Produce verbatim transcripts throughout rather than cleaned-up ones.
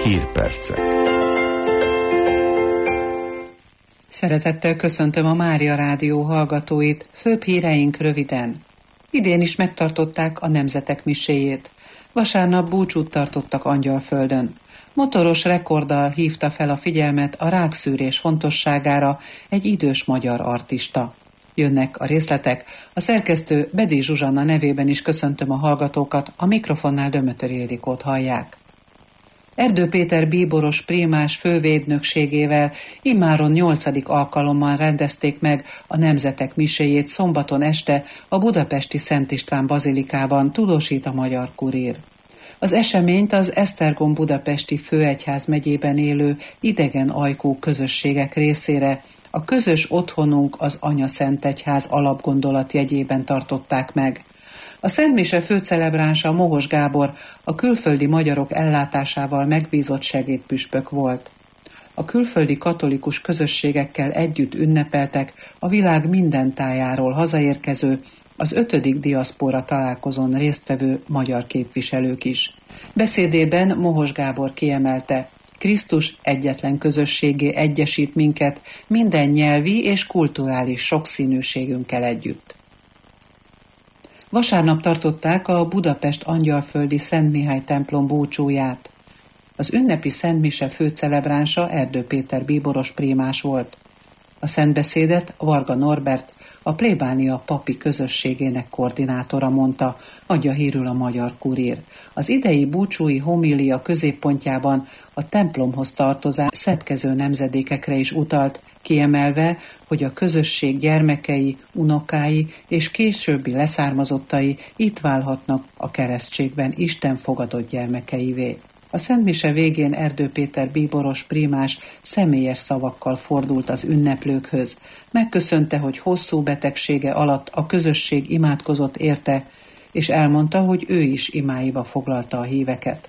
Hírpercek. Szeretettel köszöntöm a Mária Rádió hallgatóit, főbb híreink röviden. Idén is megtartották a Nemzetek miséjét. Vasárnap búcsút tartottak Angyalföldön. Motoros rekorddal hívta fel a figyelmet a rákszűrés fontosságára egy idős magyar artista. Jönnek a részletek. A szerkesztő Bedi Zsuzsanna nevében is köszöntöm a hallgatókat, a mikrofonnál Dömötör Ildikót hallják. Erdő Péter bíboros prímás fővédnökségével immáron nyolcadik alkalommal rendezték meg a Nemzetek miséjét szombaton este a budapesti Szent István bazilikában, tudósít a Magyar Kurír. Az eseményt az Esztergom budapesti főegyház megyében élő idegen ajkú közösségek részére a közös otthonunk az Anya-Szentegyház alapgondolat jegyében tartották meg. A szentmise főcelebránsa Mohos Gábor a külföldi magyarok ellátásával megbízott segédpüspök volt. A külföldi katolikus közösségekkel együtt ünnepeltek a világ minden tájáról hazaérkező, az ötödik diaszpóra találkozón résztvevő magyar képviselők is. Beszédében Mohos Gábor kiemelte, Krisztus egyetlen közösségé egyesít minket minden nyelvi és kulturális sokszínűségünkkel együtt. Vasárnap tartották a Budapest Angyalföldi Szent Mihály templom búcsúját. Az ünnepi szentmise főcelebránsa Erdő Péter bíboros prímás volt. A szentbeszédet Varga Norbert, a plébánia papi közösségének koordinátora mondta, adja hírül a Magyar Kurír. Az idei búcsúi homília középpontjában a templomhoz tartozó szentkező nemzedékekre is utalt, kiemelve, hogy a közösség gyermekei, unokái és későbbi leszármazottai itt válhatnak a keresztségben Isten fogadott gyermekeivé. A szentmise végén Erdő Péter bíboros prímás személyes szavakkal fordult az ünneplőkhöz. Megköszönte, hogy hosszú betegsége alatt a közösség imádkozott érte, és elmondta, hogy ő is imáiba foglalta a híveket.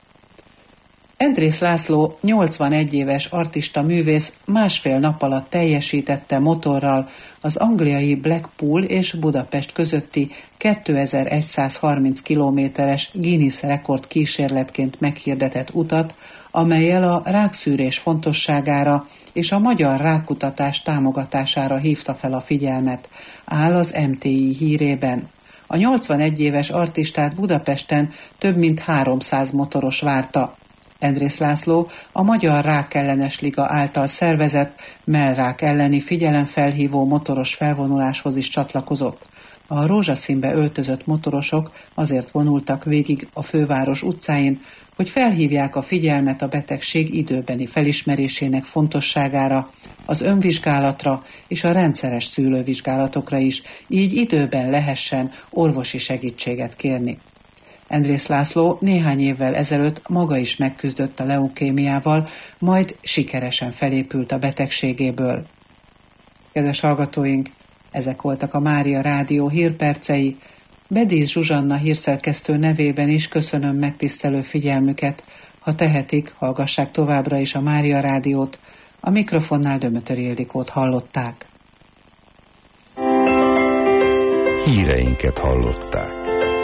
Endrész László, nyolcvanegy éves artista művész másfél nap alatt teljesítette motorral az angliai Blackpool és Budapest közötti kétezer-százharminc kilométeres Guinness rekord kísérletként meghirdetett utat, amellyel a rákszűrés fontosságára és a magyar rákkutatás támogatására hívta fel a figyelmet, áll az em té i hírében. A nyolcvanegy éves artistát Budapesten több mint háromszáz motoros várta. Endrész László a Magyar Rákellenes Liga által szervezett mellrák elleni figyelemfelhívó motoros felvonuláshoz is csatlakozott. A rózsaszínbe öltözött motorosok azért vonultak végig a főváros utcáin, hogy felhívják a figyelmet a betegség időbeni felismerésének fontosságára, az önvizsgálatra és a rendszeres szűrővizsgálatokra is, így időben lehessen orvosi segítséget kérni. Endrész László néhány évvel ezelőtt maga is megküzdött a leukémiával, majd sikeresen felépült a betegségéből. Kedves hallgatóink, ezek voltak a Mária Rádió hírpercei. Bedi Zsuzsanna hírszerkesztő nevében is köszönöm megtisztelő figyelmüket. Ha tehetik, hallgassák továbbra is a Mária Rádiót. A mikrofonnál Dömötör Ildikót hallották. Híreinket hallották.